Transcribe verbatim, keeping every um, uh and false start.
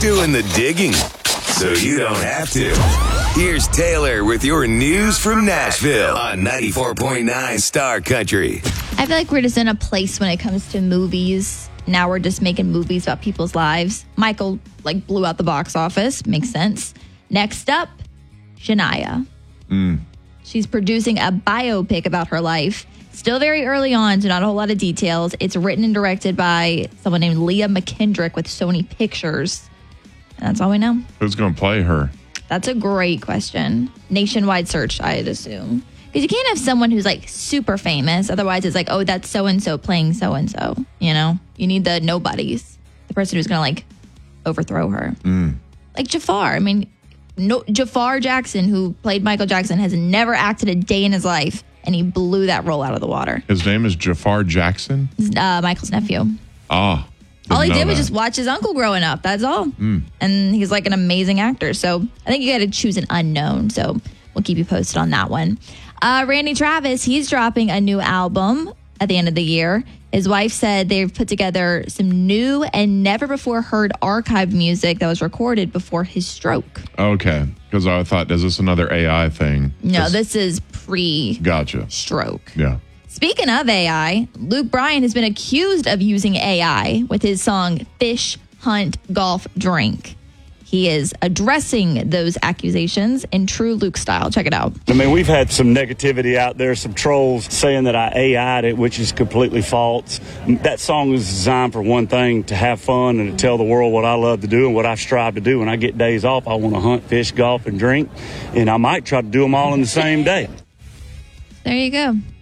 doing the digging, so you don't have to. Here's Taylor with your news from Nashville on ninety-four point nine Star Country. I feel like we're just in a place when it comes to movies. Now we're just making movies about people's lives. Michael, like, blew out the box office. Makes sense. Next up, Shania. Mm. She's producing a biopic about her life. Still very early on, so not a whole lot of details. It's written and directed by someone named Leah McKendrick with Sony Pictures. And that's all we know. Who's going to play her? That's a great question. Nationwide search, I'd assume. Because you can't have someone who's like super famous. Otherwise, it's like, oh, that's so-and-so playing so-and-so. You know? You need the nobodies. The person who's going to like overthrow her. Mm. Like Jafar. I mean, no, Jafar Jackson, who played Michael Jackson, has never acted a day in his life. And he blew that role out of the water. His name is Jafar Jackson? Uh, Michael's nephew. Ah. All he did that. was just watch his uncle growing up. That's all. Mm. And he's like an amazing actor. So I think you got to choose an unknown. So we'll keep you posted on that one. Uh, Randy Travis, he's dropping a new album at the end of the year. His wife said they've put together some new and never before heard archived music that was recorded before his stroke. Okay. Because I thought, is this another A I thing? No, this is pre-stroke. Gotcha. Yeah. Speaking of A I, Luke Bryan has been accused of using A I with his song Fish, Hunt, Golf, Drink. He is addressing those accusations in true Luke style. Check it out. I mean, we've had some negativity out there, some trolls saying that I A I'd it, which is completely false. That song was designed for one thing, to have fun and to tell the world what I love to do and what I strive to do. When I get days off, I want to hunt, fish, golf, and drink. And I might try to do them all in the same day. There you go.